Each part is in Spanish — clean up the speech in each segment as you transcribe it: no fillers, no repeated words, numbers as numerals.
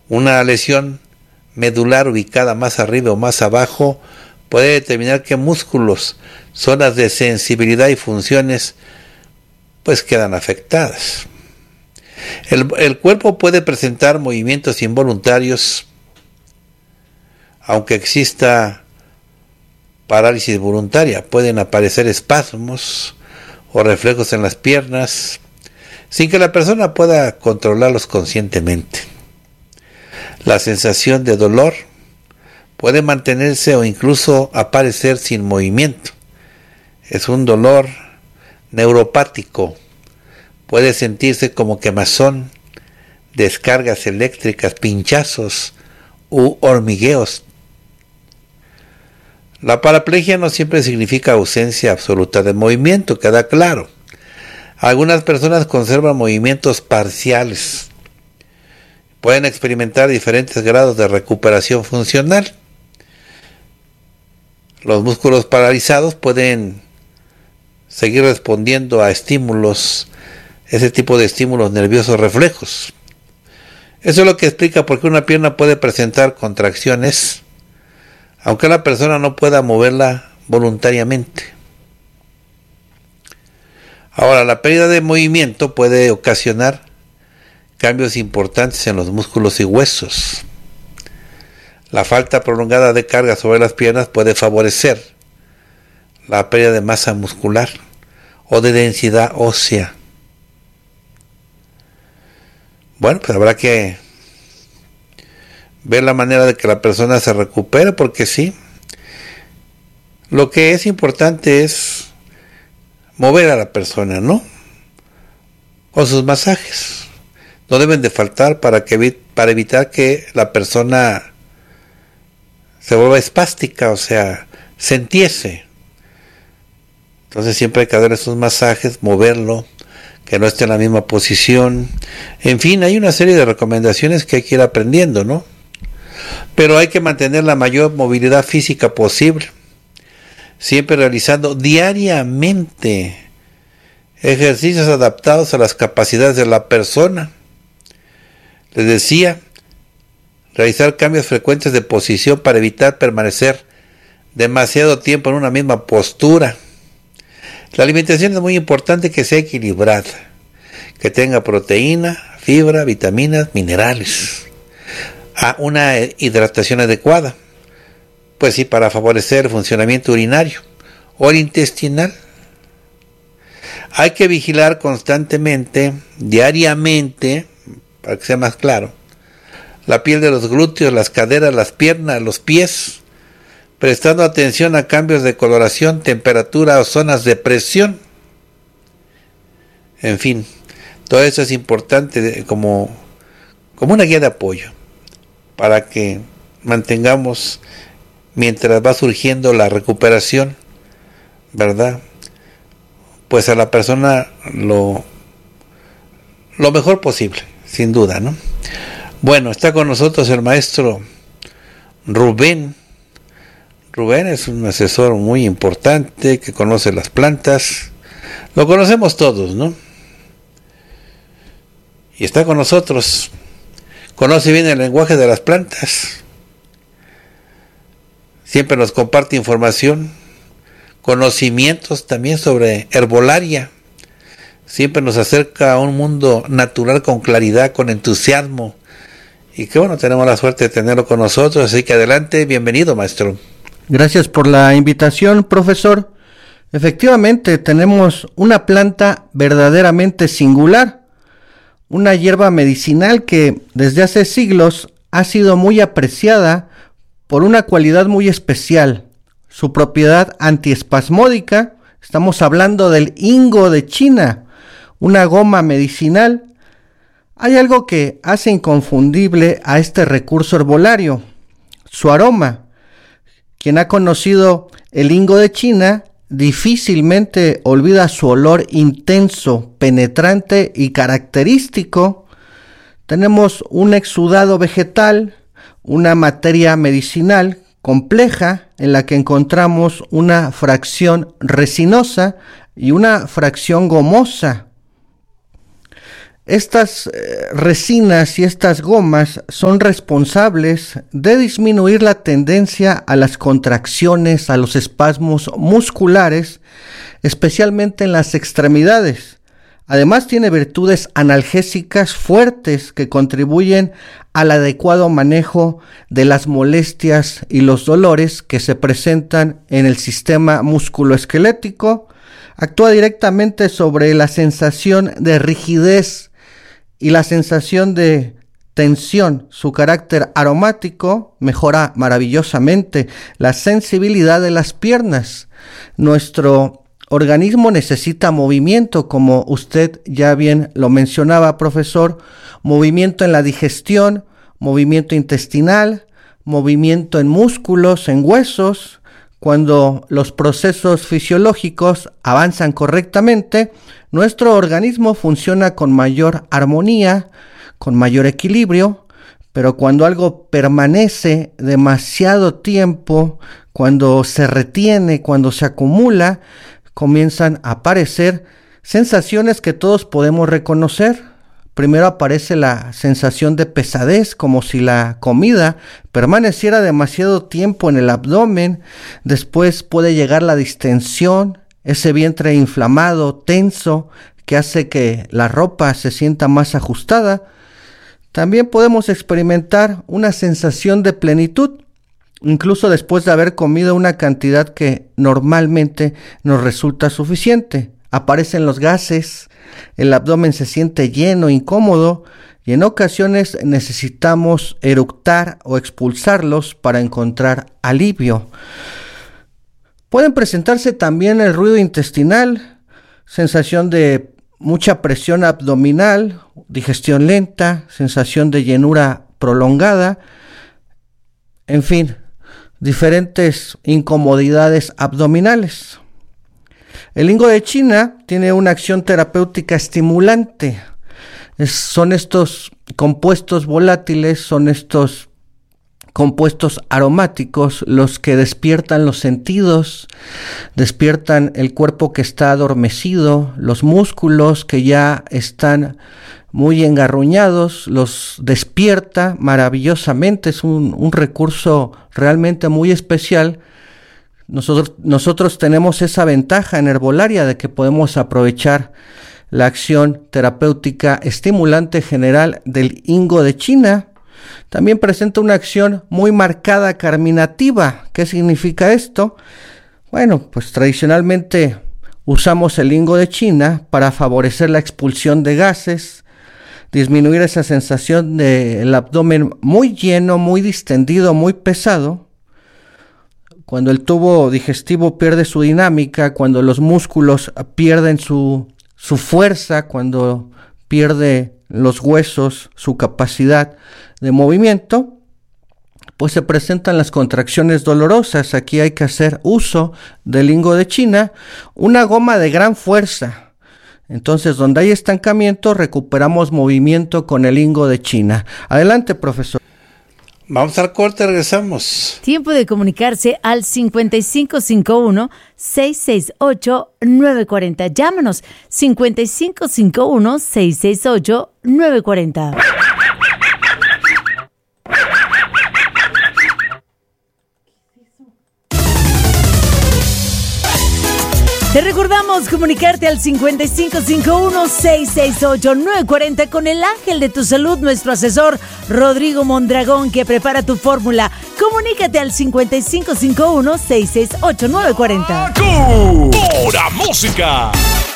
Una lesión medular ubicada más arriba o más abajo puede determinar qué músculos, zonas de sensibilidad y funciones pues quedan afectadas. El cuerpo puede presentar movimientos involuntarios, aunque exista parálisis voluntaria. Pueden aparecer espasmos o reflejos en las piernas, sin que la persona pueda controlarlos conscientemente. La sensación de dolor puede mantenerse o incluso aparecer sin movimiento. Es un dolor neuropático. Puede sentirse como quemazón, descargas eléctricas, pinchazos u hormigueos. La paraplegia no siempre significa ausencia absoluta de movimiento, queda claro. Algunas personas conservan movimientos parciales. Pueden experimentar diferentes grados de recuperación funcional. Los músculos paralizados pueden seguir respondiendo a estímulos, ese tipo de estímulos nerviosos reflejos. Eso es lo que explica por qué una pierna puede presentar contracciones, aunque la persona no pueda moverla voluntariamente. Ahora, la pérdida de movimiento puede ocasionar cambios importantes en los músculos y huesos. La falta prolongada de carga sobre las piernas puede favorecer la pérdida de masa muscular o de densidad ósea. Bueno, pues habrá que ver la manera de que la persona se recupere, porque sí, lo que es importante es mover a la persona, ¿no? Con sus masajes. No deben de faltar para evitar que la persona se vuelva espástica, o sea, se entiese. Entonces siempre hay que darle esos masajes, moverlo, que no esté en la misma posición. En fin, hay una serie de recomendaciones que hay que ir aprendiendo, ¿no? Pero hay que mantener la mayor movilidad física posible, siempre realizando diariamente ejercicios adaptados a las capacidades de la persona. Les decía, realizar cambios frecuentes de posición para evitar permanecer demasiado tiempo en una misma postura. La alimentación es muy importante, que sea equilibrada, que tenga proteína, fibra, vitaminas, minerales. Una hidratación adecuada, pues sí, para favorecer el funcionamiento urinario o el intestinal. Hay que vigilar constantemente, diariamente, para que sea más claro, la piel de los glúteos, las caderas, las piernas, los pies, prestando atención a cambios de coloración, temperatura o zonas de presión. En fin, todo eso es importante como una guía de apoyo para que mantengamos, mientras va surgiendo la recuperación, ¿verdad?, pues a la persona lo mejor posible, sin duda, ¿no? Bueno, está con nosotros el maestro Rubén. Rubén es un asesor muy importante que conoce las plantas. Lo conocemos todos, ¿no? Y está con nosotros. Conoce bien el lenguaje de las plantas. Siempre nos comparte información, conocimientos también sobre herbolaria. Siempre nos acerca a un mundo natural con claridad, con entusiasmo. Y que bueno, tenemos la suerte de tenerlo con nosotros. Así que adelante, bienvenido, maestro. Gracias por la invitación, profesor. Efectivamente, tenemos una planta verdaderamente singular, una hierba medicinal que desde hace siglos ha sido muy apreciada por una cualidad muy especial, su propiedad antiespasmódica. Estamos hablando del hingo de China, una goma medicinal. Hay algo que hace inconfundible a este recurso herbolario: su aroma. Quien ha conocido el hingo de China difícilmente olvida su olor intenso, penetrante y característico. Tenemos un exudado vegetal, una materia medicinal compleja en la que encontramos una fracción resinosa y una fracción gomosa. Estas resinas y estas gomas son responsables de disminuir la tendencia a las contracciones, a los espasmos musculares, especialmente en las extremidades. Además, tiene virtudes analgésicas fuertes que contribuyen al adecuado manejo de las molestias y los dolores que se presentan en el sistema musculoesquelético. Actúa directamente sobre la sensación de rigidez y la sensación de tensión. Su carácter aromático mejora maravillosamente la sensibilidad de las piernas. Nuestro organismo necesita movimiento, como usted ya bien lo mencionaba, profesor, movimiento en la digestión, movimiento intestinal, movimiento en músculos, en huesos. Cuando los procesos fisiológicos avanzan correctamente, nuestro organismo funciona con mayor armonía, con mayor equilibrio, pero cuando algo permanece demasiado tiempo, cuando se retiene, cuando se acumula, comienzan a aparecer sensaciones que todos podemos reconocer. Primero aparece la sensación de pesadez, como si la comida permaneciera demasiado tiempo en el abdomen. Después puede llegar la distensión, ese vientre inflamado, tenso, que hace que la ropa se sienta más ajustada. También podemos experimentar una sensación de plenitud, incluso después de haber comido una cantidad que normalmente nos resulta suficiente. Aparecen los gases, el abdomen se siente lleno, incómodo, y en ocasiones necesitamos eructar o expulsarlos para encontrar alivio. Pueden presentarse también el ruido intestinal, sensación de mucha presión abdominal, digestión lenta, sensación de llenura prolongada, en fin, diferentes incomodidades abdominales. El hingo de China tiene una acción terapéutica estimulante. Son estos compuestos volátiles, son estos compuestos aromáticos los que despiertan los sentidos, despiertan el cuerpo que está adormecido, los músculos que ya están muy engarruñados, los despierta maravillosamente. Es un recurso realmente muy especial. Nosotros tenemos esa ventaja en herbolaria de que podemos aprovechar la acción terapéutica estimulante general del hingo de China. También presenta una acción muy marcada carminativa. ¿Qué significa esto? Bueno, pues tradicionalmente usamos el hingo de China para favorecer la expulsión de gases, disminuir esa sensación del abdomen muy lleno, muy distendido, muy pesado. Cuando el tubo digestivo pierde su dinámica, cuando los músculos pierden su fuerza, cuando pierde los huesos su capacidad de movimiento, pues se presentan las contracciones dolorosas. Aquí hay que hacer uso del hingo de China, una goma de gran fuerza. Entonces, donde hay estancamiento, recuperamos movimiento con el hingo de China. Adelante, profesor. Vamos al corte, regresamos. Tiempo de comunicarse al 5551-668-940. Llámanos 5551-668-940. Te recordamos comunicarte al 5551-668-940 con el ángel de tu salud, nuestro asesor Rodrigo Mondragón, que prepara tu fórmula. Comunícate al 5551-668-940. ¡Pura música!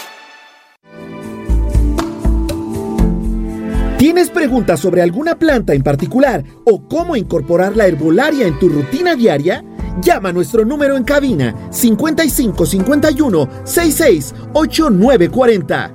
¿Tienes preguntas sobre alguna planta en particular o cómo incorporar la herbolaria en tu rutina diaria? Llama a nuestro número en cabina 5551-668940.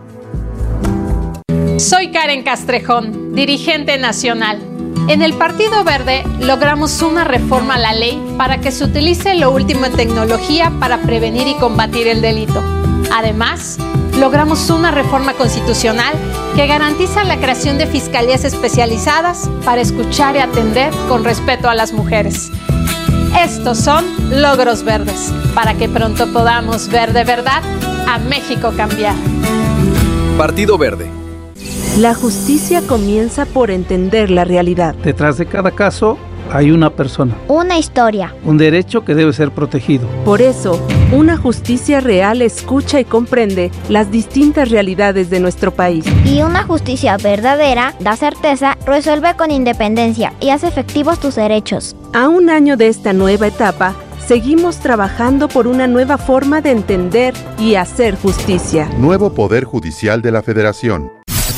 Soy Karen Castrejón, dirigente nacional. En el Partido Verde logramos una reforma a la ley para que se utilice lo último en tecnología para prevenir y combatir el delito. Además, logramos una reforma constitucional que garantiza la creación de fiscalías especializadas para escuchar y atender con respeto a las mujeres. Estos son logros verdes, para que pronto podamos ver de verdad a México cambiar. Partido Verde. La justicia comienza por entender la realidad. Detrás de cada caso hay una persona. Una historia. Un derecho que debe ser protegido. Por eso, una justicia real escucha y comprende las distintas realidades de nuestro país. Y una justicia verdadera da certeza, resuelve con independencia y hace efectivos tus derechos. A un año de esta nueva etapa, seguimos trabajando por una nueva forma de entender y hacer justicia. Nuevo Poder Judicial de la Federación.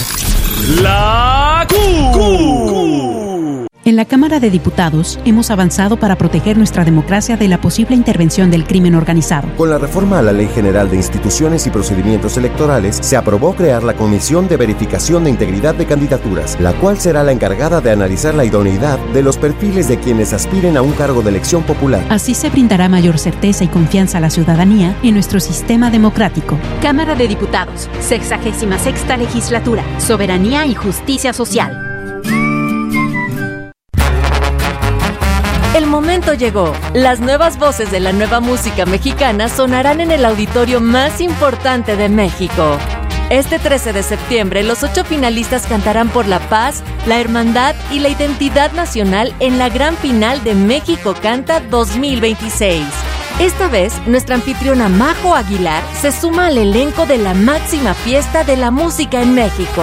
La Q. En la Cámara de Diputados hemos avanzado para proteger nuestra democracia de la posible intervención del crimen organizado. Con la reforma a la Ley General de Instituciones y Procedimientos Electorales, se aprobó crear la Comisión de Verificación de Integridad de Candidaturas, la cual será la encargada de analizar la idoneidad de los perfiles de quienes aspiren a un cargo de elección popular. Así se brindará mayor certeza y confianza a la ciudadanía en nuestro sistema democrático. Cámara de Diputados, 66ª Legislatura, Soberanía y Justicia Social. El momento llegó. Las nuevas voces de la nueva música mexicana sonarán en el auditorio más importante de México. Este 13 de septiembre, los 8 finalistas cantarán por la paz, la hermandad y la identidad nacional en la gran final de México Canta 2026. Esta vez, nuestra anfitriona Majo Aguilar se suma al elenco de la máxima fiesta de la música en México.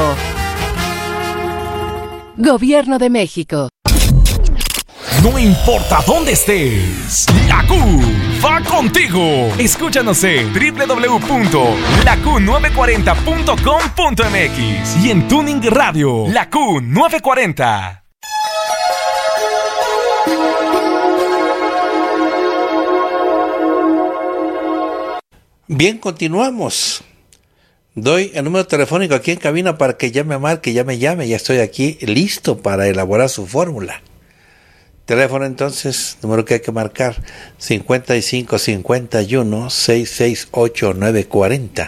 Gobierno de México. No importa dónde estés, la Q va contigo. Escúchanos en www.laQ940.com.mx y en Tuning Radio, la Q940. Bien, continuamos. Doy el número telefónico aquí en cabina para que llame a Mar, que ya me llame. Ya estoy aquí listo para elaborar su fórmula. Teléfono entonces, número que hay que marcar, 5551-668-940.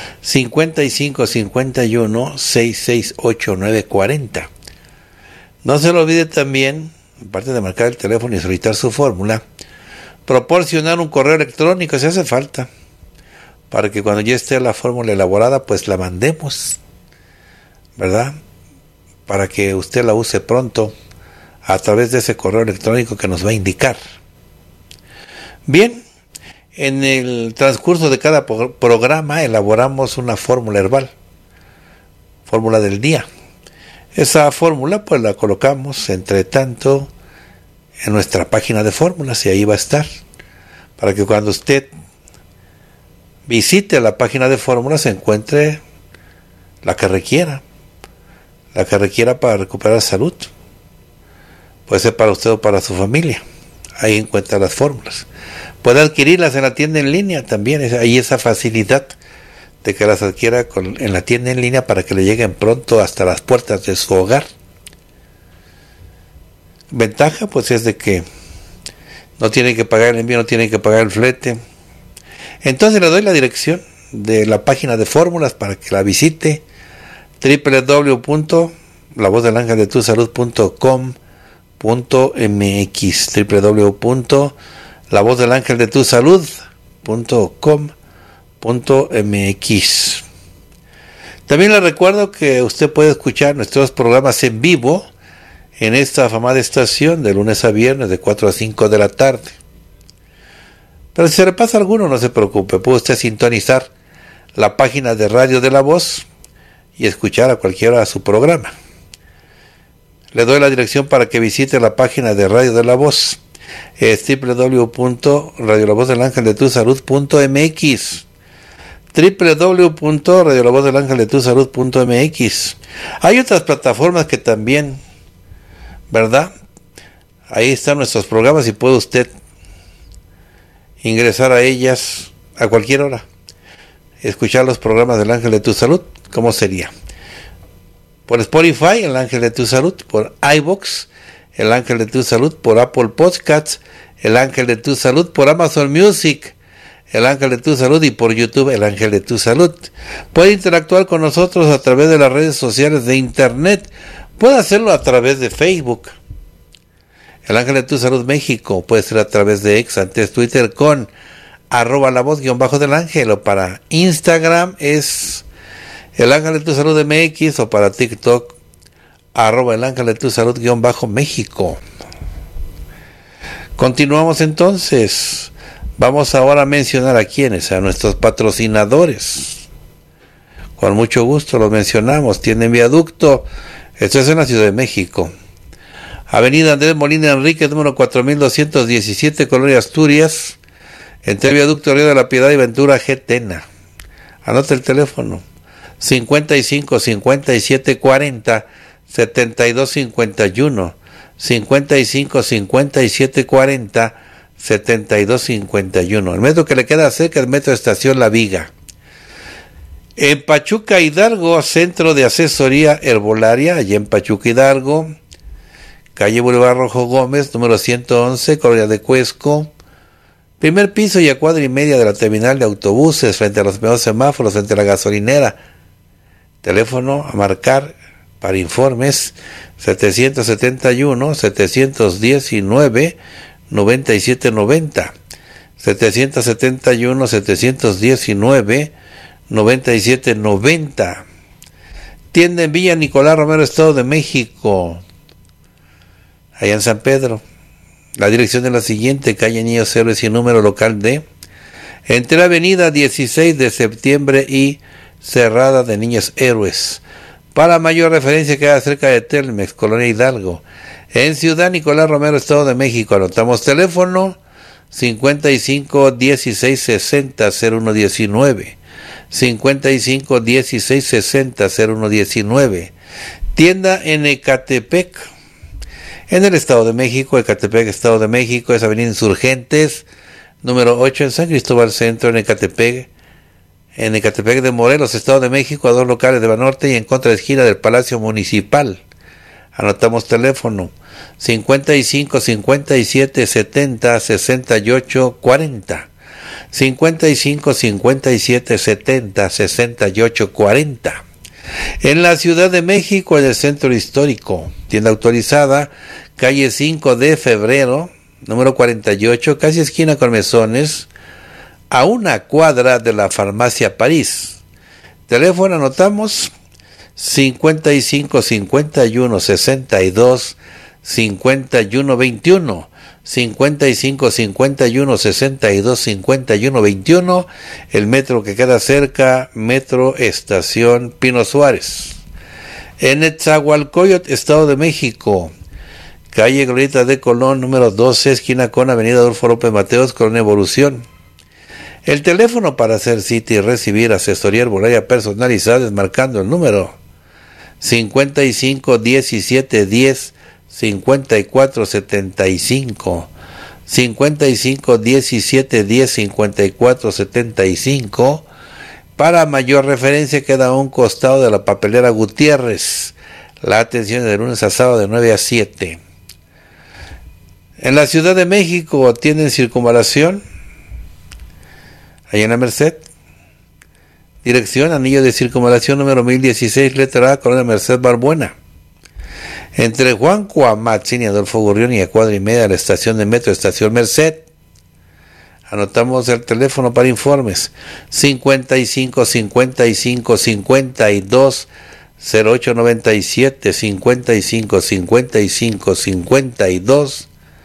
5551-668-940. No se lo olvide también, aparte de marcar el teléfono y solicitar su fórmula, proporcionar un correo electrónico si hace falta, para que cuando ya esté la fórmula elaborada, pues la mandemos, ¿verdad? Para que usted la use pronto a través de ese correo electrónico que nos va a indicar. Bien, en el transcurso de cada programa elaboramos una fórmula herbal, fórmula del día. Esa fórmula pues la colocamos entre tanto en nuestra página de fórmulas y ahí va a estar, para que cuando usted visite la página de fórmulas se encuentre la que requiera para recuperar salud. Puede ser para usted o para su familia. Ahí encuentra las fórmulas. Puede adquirirlas en la tienda en línea también. Hay esa facilidad de que las adquiera en la tienda en línea para que le lleguen pronto hasta las puertas de su hogar. Ventaja pues es de que no tiene que pagar el envío, no tiene que pagar el flete. Entonces le doy la dirección de la página de fórmulas para que la visite: www.lavozdelangeldetusalud.com.mx, www.lavozdelangeldetusalud.com.mx. También le recuerdo que usted puede escuchar nuestros programas en vivo en esta afamada estación de lunes a viernes de 4 a 5 de la tarde. Pero si se le pasa alguno, no se preocupe, puede usted sintonizar la página de Radio de la Voz y escuchar a cualquier hora su programa. Le doy la dirección para que visite la página de Radio de la Voz. Es www.radiolavozdelangeldetusalud.mx, www.radiolavozdelangeldetusalud.mx. Hay otras plataformas que también, ¿verdad? Ahí están nuestros programas y puede usted ingresar a ellas a cualquier hora, escuchar los programas del Ángel de tu Salud. ¿Cómo sería? Por Spotify, el Ángel de tu Salud; por iVoox, el Ángel de tu Salud; por Apple Podcasts, el Ángel de tu Salud; por Amazon Music, el Ángel de tu Salud; y por YouTube, el Ángel de tu Salud. Puede interactuar con nosotros a través de las redes sociales de Internet. Puede hacerlo a través de Facebook, el Ángel de tu Salud México. Puede ser a través de X, antes Twitter, con @lavoz_del ángel, o para Instagram es El Ángel de tu Salud MX o para TikTok, @el Ángel de tu Salud _México. Continuamos entonces. Vamos ahora a mencionar a quienes, a nuestros patrocinadores. Con mucho gusto los mencionamos. Tienen viaducto. Esto es en la Ciudad de México. Avenida Andrés Molina Enríquez, número 4217, Colonia Asturias, entre Viaducto Río de la Piedad y Ventura Getena. Anota el teléfono: 55 57 40 72 51. 55 57 40 72 51. El metro que le queda cerca es el Metro Estación La Viga. En Pachuca Hidalgo, Centro de Asesoría Herbolaria, allá en Pachuca Hidalgo, calle Boulevard Rojo Gómez, número 111, Colonia de Cuesco, primer piso y a cuadra y media de la terminal de autobuses, frente a los primeros semáforos, frente a la gasolinera. Teléfono a marcar para informes: 771 719 9790. 771 719 9790. Tienda en Villa Nicolás Romero, Estado de México, allá en San Pedro. La dirección es la siguiente: calle Niños Héroes y número local D, entre la avenida 16 de septiembre y Cerrada de Niños Héroes. Para mayor referencia, queda cerca de Telmex, Colonia Hidalgo. En Ciudad Nicolás Romero, Estado de México, anotamos teléfono: 55 16 60 0119. 55 16 60 0119. Tienda en Ecatepec, en el Estado de México. Ecatepec, Estado de México, es Avenida Insurgentes, número 8, en San Cristóbal Centro, en Ecatepec de Morelos, Estado de México, a 2 locales de Banorte y en contra de esquina del Palacio Municipal. Anotamos teléfono: 55 57 70 68 40. 55 57 70 68 40. En la Ciudad de México, en el Centro Histórico, tienda autorizada, calle 5 de Febrero, número 48, casi esquina con Mesones, a 1 cuadra de la Farmacia París. Teléfono anotamos: 55 51 62 51 21. 55 51 62 51 21. El metro que queda cerca, Metro Estación Pino Suárez. En Netzahualcóyotl, Estado de México, calle Glorieta de Colón, número 12, esquina con Avenida Adolfo López Mateos, Colonia Evolución. El teléfono para hacer cita y recibir asesoría herbolaria personalizada es marcando el número 55 17 10 54 75. 55 17 10 54 75. Para mayor referencia, queda a un costado de la papelera Gutiérrez. La atención es de lunes a sábado de 9 a 7. En la Ciudad de México tienen circunvalación, allá en la Merced. Dirección: anillo de circunvalación número 1016, letra A, Colonia Merced Barbuena. Entre Juan Cuamatzin y Adolfo Gurrión y a cuadra y media de la estación de metro Estación Merced. Anotamos el teléfono para informes: 55 55 52 0897. 55 55 52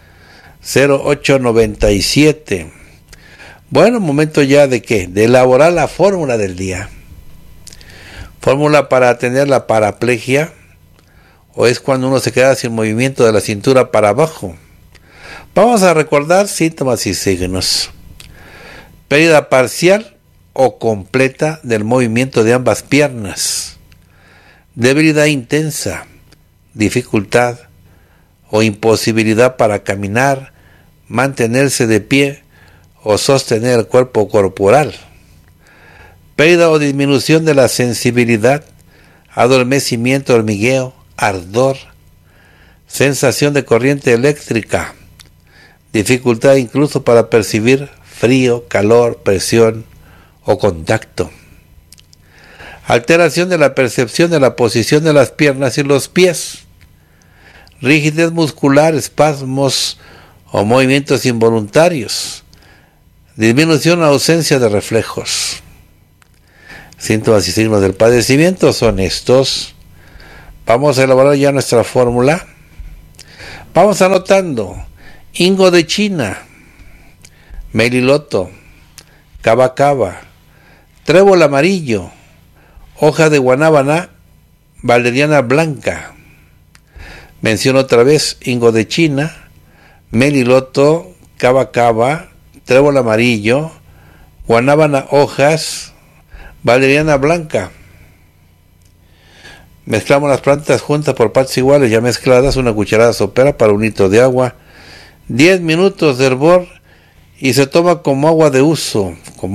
0897. Bueno, momento ya de ¿qué? De elaborar la fórmula del día. Fórmula para atender la paraplegia, o es cuando uno se queda sin movimiento de la cintura para abajo. Vamos a recordar síntomas y signos: pérdida parcial o completa del movimiento de ambas piernas, debilidad intensa, dificultad o imposibilidad para caminar, mantenerse de pie o sostener el cuerpo corporal, pérdida o disminución de la sensibilidad, adormecimiento, hormigueo, ardor, sensación de corriente eléctrica, dificultad incluso para percibir frío, calor, presión o contacto, alteración de la percepción de la posición de las piernas y los pies, rigidez muscular, espasmos o movimientos involuntarios, disminución o ausencia de reflejos. Síntomas y signos del padecimiento son estos. Vamos a elaborar ya nuestra fórmula. Vamos anotando: hingo de China, meliloto, cava, trébol amarillo, hoja de guanábana, valeriana blanca. Menciono otra vez: hingo de China, meliloto, cava, trébol amarillo, guanábana hojas, valeriana blanca. Mezclamos las plantas juntas por partes iguales, ya mezcladas, una cucharada sopera para un litro de agua, 10 minutos de hervor y se toma como agua de uso.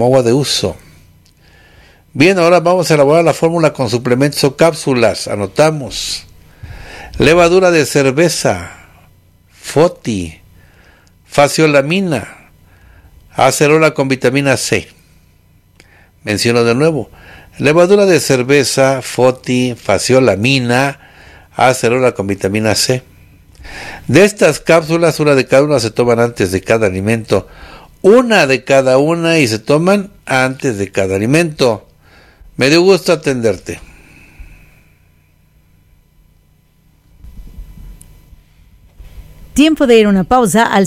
Bien, ahora vamos a elaborar la fórmula con suplementos o cápsulas. Anotamos: levadura de cerveza, Foti, faciolamina, acerola con vitamina C. Menciono de nuevo: levadura de cerveza, Foti, faciolamina, acerola con vitamina C. De estas cápsulas, una de cada una se toman antes de cada alimento. Una de cada una y se toman antes de cada alimento. Me dio gusto atenderte. Tiempo de ir a una pausa al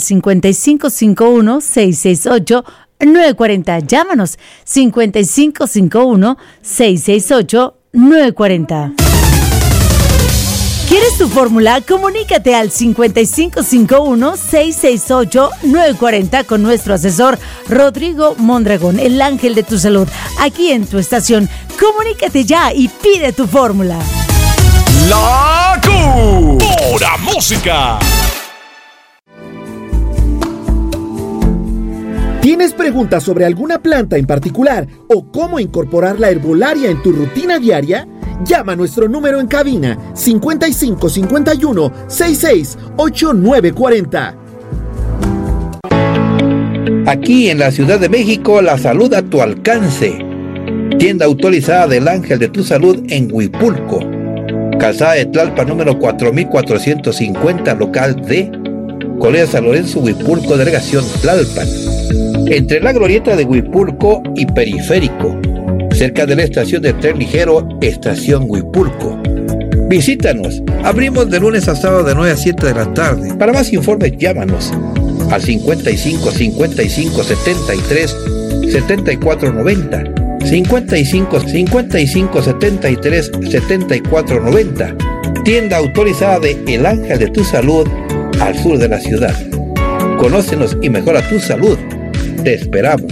5551-668-940. Llámanos 5551-668-940. ¿Quieres tu fórmula? Comunícate al 5551-668-940 con nuestro asesor Rodrigo Mondragón, el ángel de tu salud, aquí en tu estación. Comunícate ya y pide tu fórmula. La Pura Música. ¿Tienes preguntas sobre alguna planta en particular o cómo incorporar la herbolaria en tu rutina diaria? Llama a nuestro número en cabina 5551 668940. Aquí en la Ciudad de México, la salud a tu alcance. Tienda autorizada del Ángel de tu Salud en Huipulco. Calzada de Tlalpan número 4450, local D. Colonia San Lorenzo, Huipulco, delegación Tlalpan. Entre la glorieta de Huipulco y Periférico, cerca de la estación de tren ligero Estación Huipulco. Visítanos. Abrimos de lunes a sábado de 9 a 7 de la tarde. Para más informes, llámanos al 55 55 73 74 90. 55 55 73 74 90. Tienda autorizada de El Ángel de tu Salud al sur de la ciudad. Conócenos y mejora tu salud. Te esperamos.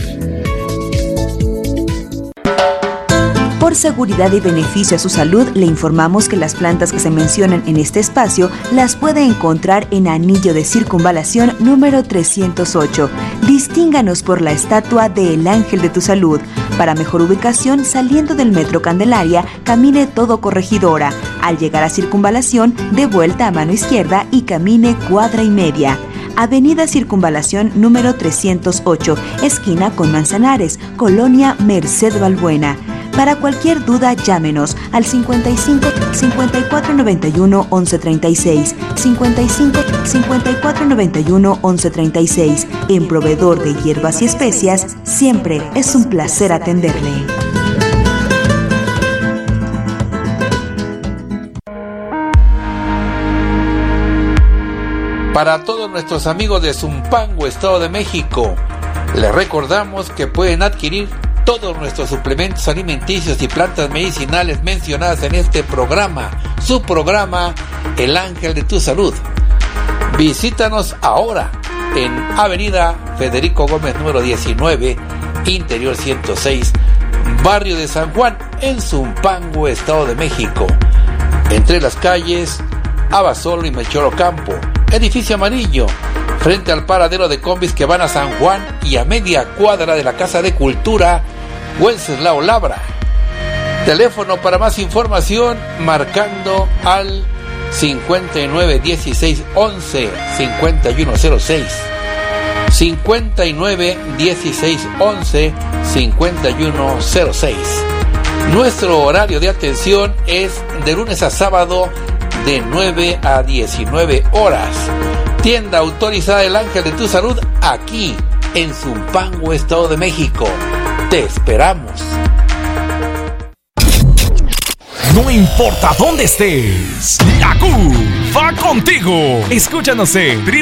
Por seguridad y beneficio a su salud, le informamos que las plantas que se mencionan en este espacio las puede encontrar en Anillo de Circunvalación número 308. Distínganos por la estatua de El Ángel de tu Salud. Para mejor ubicación, saliendo del Metro Candelaria, camine todo Corregidora. Al llegar a Circunvalación, dé vuelta a mano izquierda y camine cuadra y media. Avenida Circunvalación número 308, esquina con Manzanares, Colonia Merced Balbuena. Para cualquier duda, llámenos al 55 54 91 11 36, 55 54 91 11 36. En Proveedor de Hierbas y Especias, siempre es un placer atenderle. Para todos nuestros amigos de Zumpango, Estado de México, les recordamos que pueden adquirir todos nuestros suplementos alimenticios y plantas medicinales mencionadas en este programa, su programa El Ángel de tu Salud. Visítanos ahora en Avenida Federico Gómez número 19, Interior 106, Barrio de San Juan, en Zumpango, Estado de México, entre las calles Abasolo y Melchor Ocampo. Edificio amarillo, frente al paradero de combis que van a San Juan y a media cuadra de la Casa de Cultura Wenceslao Labra. Teléfono para más información marcando al 59 16 11 5106, 59 16 11 5106. Nuestro horario de atención es de lunes a sábado de 9 a 19 horas. Tienda autorizada El Ángel de tu Salud, aquí en Zumpango, Estado de México. Te esperamos. No importa dónde estés, la Q va contigo. Escúchanos en